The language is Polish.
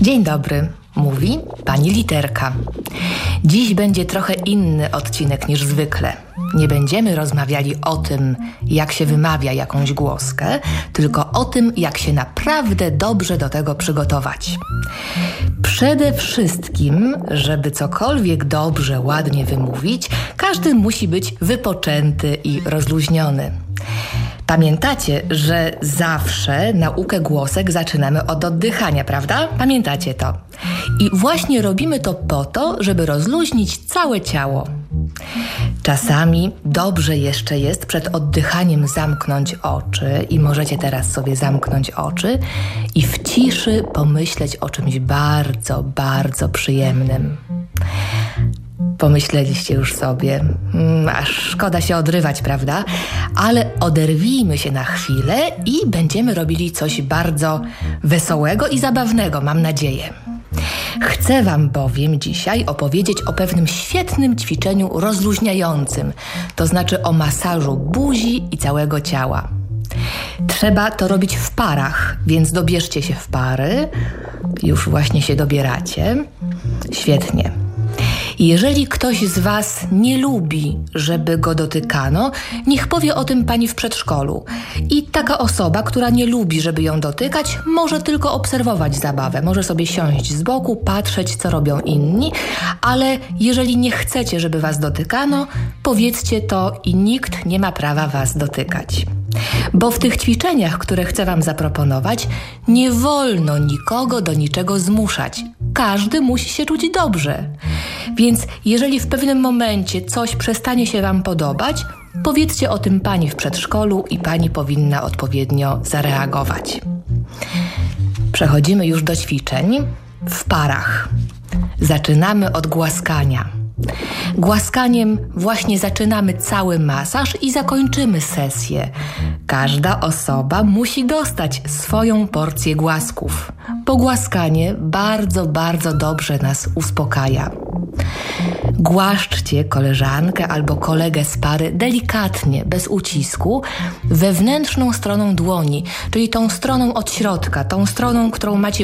Dzień dobry, mówi pani Literka. Dziś będzie trochę inny odcinek niż zwykle. Nie będziemy rozmawiali o tym, jak się wymawia jakąś głoskę, tylko o tym, jak się naprawdę dobrze do tego przygotować. Przede wszystkim, żeby cokolwiek dobrze, ładnie wymówić, każdy musi być wypoczęty i rozluźniony. Pamiętacie, że zawsze naukę głosek zaczynamy od oddychania, prawda? Pamiętacie to. I właśnie robimy to po to, żeby rozluźnić całe ciało. Czasami dobrze jeszcze jest przed oddychaniem zamknąć oczy i możecie teraz sobie zamknąć oczy i w ciszy pomyśleć o czymś bardzo, bardzo przyjemnym. Pomyśleliście już sobie, aż szkoda się odrywać, prawda? Ale oderwijmy się na chwilę i będziemy robili coś bardzo wesołego i zabawnego, mam nadzieję. Chcę wam bowiem dzisiaj opowiedzieć o pewnym świetnym ćwiczeniu rozluźniającym, to znaczy o masażu buzi i całego ciała. Trzeba to robić w parach, więc dobierzcie się w pary. Już właśnie się dobieracie. Świetnie. Jeżeli ktoś z was nie lubi, żeby go dotykano, niech powie o tym pani w przedszkolu. I taka osoba, która nie lubi, żeby ją dotykać, może tylko obserwować zabawę. Może sobie siąść z boku, patrzeć, co robią inni, ale jeżeli nie chcecie, żeby was dotykano, powiedzcie to i nikt nie ma prawa was dotykać. Bo w tych ćwiczeniach, które chcę wam zaproponować, nie wolno nikogo do niczego zmuszać. Każdy musi się czuć dobrze. Więc jeżeli w pewnym momencie coś przestanie się wam podobać, powiedzcie o tym pani w przedszkolu i pani powinna odpowiednio zareagować. Przechodzimy już do ćwiczeń w parach. Zaczynamy od głaskania. Głaskaniem właśnie zaczynamy cały masaż i zakończymy sesję. Każda osoba musi dostać swoją porcję głasków. Pogłaskanie bardzo, bardzo dobrze nas uspokaja. Głaszczcie koleżankę albo kolegę z pary delikatnie, bez ucisku, wewnętrzną stroną dłoni, czyli tą stroną od środka, tą stroną, którą macie